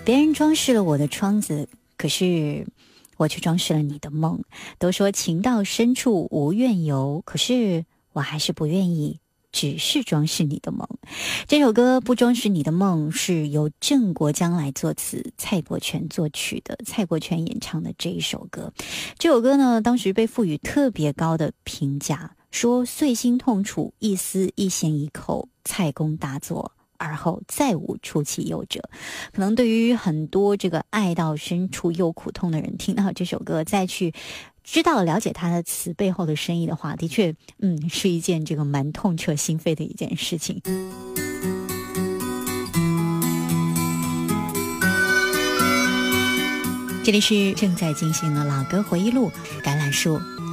别人装饰了我的窗子，可是我却装饰了你的梦。都说情到深处无怨尤，可是我还是不愿意只是装饰你的梦。这首歌《不装饰你的梦》是由郑国江来作词，蔡国权作曲的，蔡国权演唱的这一首歌。这首歌呢，当时被赋予特别高的评价，说碎心痛楚，一丝一弦一口，蔡公大作，而后再无出其右者。可能对于很多这个爱到深处又苦痛的人，听到这首歌再去知道了解他的词背后的深意的话，的确是一件这个蛮痛彻心扉的一件事情。这里是正在进行的老歌回忆录，橄榄树